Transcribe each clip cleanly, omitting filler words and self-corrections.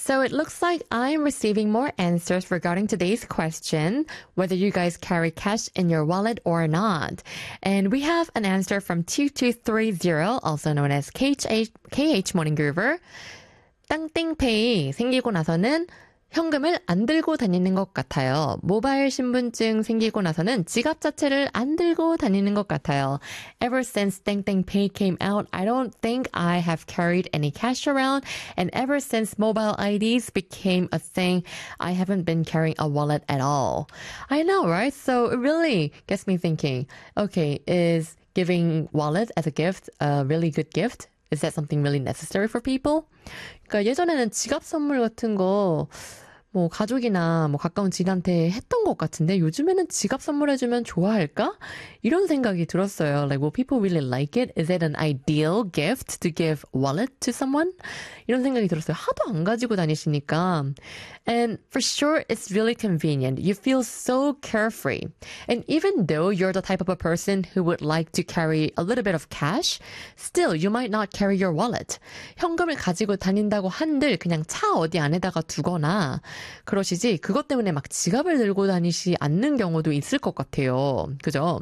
So it looks like I'm receiving more answers regarding today's question, whether you guys carry cash in your wallet or not. And we have an answer from 2230, also known as KH Morning Groover. 땅땡페이 생기고 나서는 현금을 안 들고 다니는 것 같아요. 모바일 신분증 생기고 나서는 지갑 자체를 안 들고 다니는 것 같아요. Ever since 땡땡페이 came out, I don't think I have carried any cash around. And ever since mobile IDs became a thing, I haven't been carrying a wallet at all. I know, right? So it really gets me thinking, okay, is giving wallet as a gift a really good gift? Is that something really necessary for people? 그러니까 예전에는 지갑 선물 같은 거 뭐 가족이나 뭐 가까운 지인한테 했던 것 같은데 요즘에는 지갑 선물해주면 좋아할까? 이런 생각이 들었어요. Like, will people really like it? Is it an ideal gift to give wallet to someone? 이런 생각이 들었어요. 하도 안 가지고 다니시니까. And for sure, it's really convenient. You feel so carefree. And even though you're the type of a person who would like to carry a little bit of cash, still you might not carry your wallet. 현금을 가지고 다닌다고 한들 그냥 차 어디 안에다가 두거나 그러시지 그것 때문에 막 지갑을 들고 다니시 않는 경우도 있을 것 같아요. 그죠?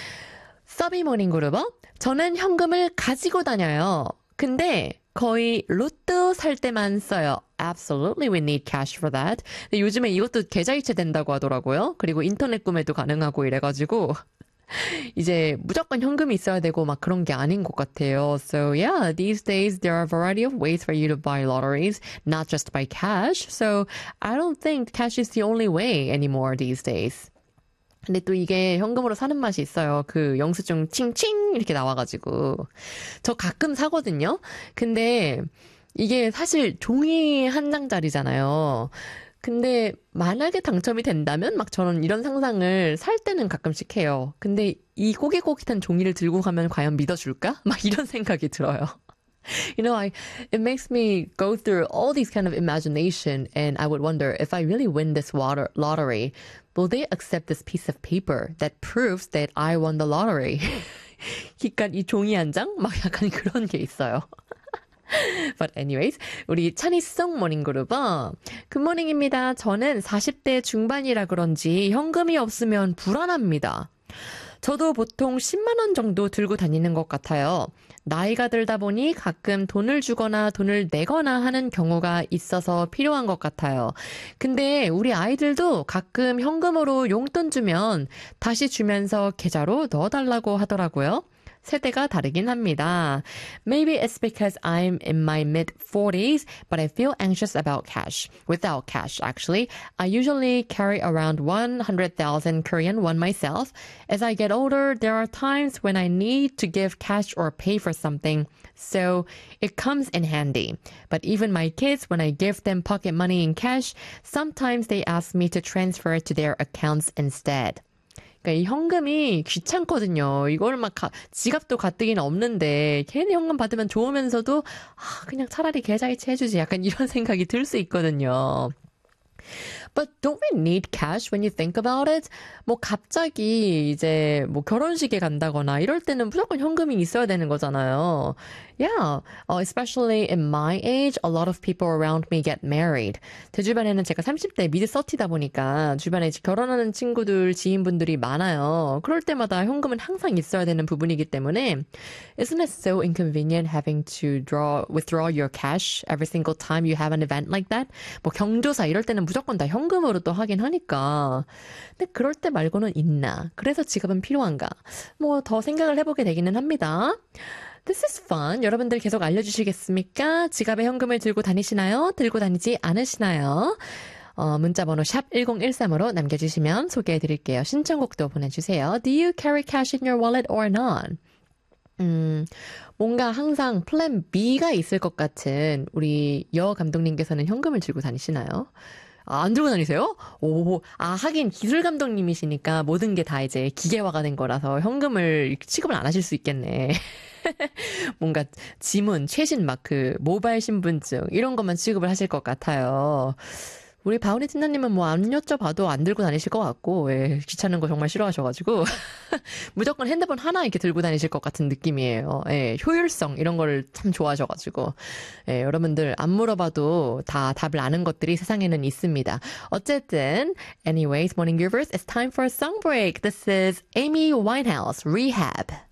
서비 모닝 그루버 저는 현금을 가지고 다녀요. 근데 거의 로또 살 때만 써요. Absolutely, we need cash for that. 근데 요즘에 이것도 계좌이체 된다고 하더라고요. 그리고 인터넷 구매도 가능하고 이래가지고 이제 무조건 현금이 있어야 되고 막 그런 게 아닌 것 같아요. So yeah, these days there are a variety of ways for you to buy lotteries, not just by cash. So I don't think cash is the only way anymore these days. 근데 또 이게 현금으로 사는 맛이 있어요. 그 영수증 칭칭 이렇게 나와가지고. 저 가끔 사거든요. 근데 이게 사실 종이 한 장짜리잖아요. 근데 만약에 당첨이 된다면 막 저는 이런 상상을 살 때는 가끔씩 해요. 근데 이 꼬깃꼬깃한 종이를 들고 가면 과연 믿어줄까? 막 이런 생각이 들어요. You know, it makes me go through all these kind of imagination and I would wonder if I really win this lottery, will they accept this piece of paper that proves that I won the lottery? 그러니까 이 종이 한 장? 막 약간 그런 게 있어요. But anyways, 우리 찬이송 모닝그룹은 굿모닝입니다. 저는 40대 중반이라 그런지 현금이 없으면 불안합니다. 저도 보통 10만 원 정도 들고 다니는 것 같아요. 나이가 들다 보니 가끔 돈을 주거나 돈을 내거나 하는 경우가 있어서 필요한 것 같아요. 근데 우리 아이들도 가끔 현금으로 용돈 주면 다시 주면서 계좌로 넣어달라고 하더라고요. 세대가 다르긴 합니다. Maybe it's because I'm in my mid-40s, but I feel anxious about cash. Without cash, actually. I usually carry around 100,000 Korean won myself. As I get older, there are times when I need to give cash or pay for something, so it comes in handy. But even my kids, when I give them pocket money in cash, sometimes they ask me to transfer it to their accounts instead. 그러니까 이 현금이 귀찮거든요. 이거를 막 지갑도 가뜩이나 없는데 괜히 현금 받으면 좋으면서도 그냥 차라리 계좌이체 해주지 약간 이런 생각이 들 수 있거든요. But don't we need cash when you think about it? 뭐 갑자기 이제 뭐 결혼식에 간다거나 이럴 때는 무조건 현금이 있어야 되는 거잖아요. Yeah, especially in my age, a lot of people around me get married. 제 주변에는 제가 30대 미드 30다 보니까 주변에 결혼하는 친구들, 지인분들이 많아요. 그럴 때마다 현금은 항상 있어야 되는 부분이기 때문에 isn't it so inconvenient having to withdraw your cash every single time you have an event like that? 뭐 경조사 이럴 때는 무조건 다 현금으로 또 하긴 하니까. 근데 그럴 때 말고는 있나? 그래서 지갑은 필요한가? 뭐 더 생각을 해보게 되기는 합니다. This is fun. 여러분들 계속 알려주시겠습니까? 지갑에 현금을 들고 다니시나요? 들고 다니지 않으시나요? 문자번호 샵 1013으로 남겨주시면 소개해드릴게요. 신청곡도 보내주세요. Do you carry cash in your wallet or not? 뭔가 항상 플랜 B가 있을 것 같은 우리 여 감독님께서는 현금을 들고 다니시나요? 안 들고 다니세요? 하긴 기술 감독님이시니까 모든 게 다 이제 기계화가 된 거라서 현금을 취급을 안 하실 수 있겠네. 뭔가 지문, 최신 막 모바일 신분증 이런 것만 취급을 하실 것 같아요. 우리 바우니 팀장님은 뭐 안 여쭤봐도 안 들고 다니실 것 같고, 예, 귀찮은 거 정말 싫어하셔가지고, 무조건 핸드폰 하나 이렇게 들고 다니실 것 같은 느낌이에요. 예, 효율성 이런 거를 참 좋아하셔가지고, 예, 여러분들 안 물어봐도 다 답을 아는 것들이 세상에는 있습니다. 어쨌든, anyways, morning givers, it's time for a song break. This is Amy Winehouse, Rehab.